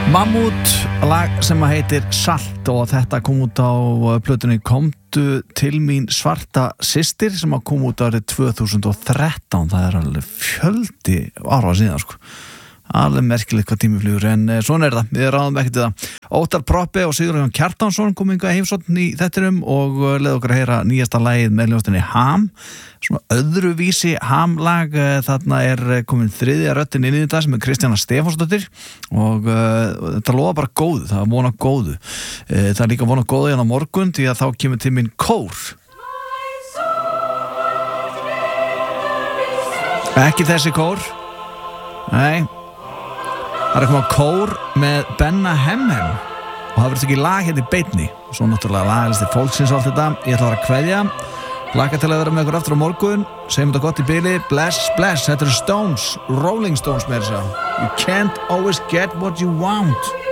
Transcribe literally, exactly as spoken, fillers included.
Mammút, lag sem að heitir Salt og þetta kom út á plötunni Komdu til mín svarta systir sem að kom út árið tvö þúsund og þrettán. Það er alveg fjöldi ára síðan sko. Alveg merkilegt hvað tími flygur en eh, svona er það, við ráðum ekkert í það. Óttar Proppe og Sigurjón Kjartansson kom hingað heimsókn í þettinum og uh, leið okkur að heyra nýjasta lagið með hljómsveitinni Ham, svona öðruvísi Ham-lag. Uh, þarna er komin þriðja röddin inn í þetta sem er Kristjana Stefánsdóttir og uh, þetta lofa bara góðu, það er vona góðu. Uh, það er líka vona góðu hérna á morgun því að þá kemur til minn kór. Ekki þessi kór, nei. Það er komið á kór með Benna Hemhem og það verður ekki lag hérna í beinni og svo náttúrulega lagalisti fólksins og allt þetta. Ég ætla að vera að kveðja, laka til að vera með ykkur aftur á morgun, segjum þetta gott í bili, bless, bless. Þetta eru Stones, Rolling Stones með þess að You can't always get what you want.